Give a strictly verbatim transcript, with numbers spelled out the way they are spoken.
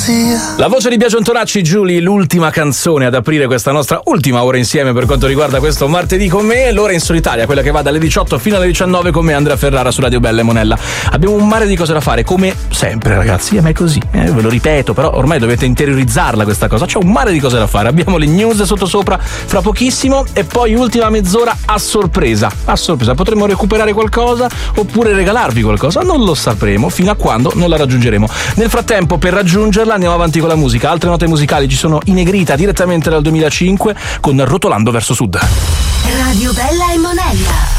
pazzia. La voce di Biagio Antonacci, Julie, l'ultima canzone ad aprire questa nostra ultima ora insieme per quanto riguarda questo martedì con me, l'ora in solitaria, quella che va dalle diciotto fino alle diciannove con me, Andrea Ferrara su Radio Bella e Monella. Abbiamo un mare di cose da fare, come sempre ragazzi, eh, ma è così, eh, ve lo ripeto, però ormai dovete interiorizzarla questa cosa, c'è un mare di cose da fare. Abbiamo le news sotto sopra fra pochissimo e poi ultima mezz'ora a sorpresa, a sorpresa, potremmo recuperare qualcosa oppure regalarvi qualcosa, non lo sapremo fino a quando non la raggiungeremo. Nel frattempo, per raggiungerla andiamo avanti con la musica. Altre note musicali ci sono in Negrita direttamente dal duemilacinque con Rotolando verso Sud. Radio Bella e Monella.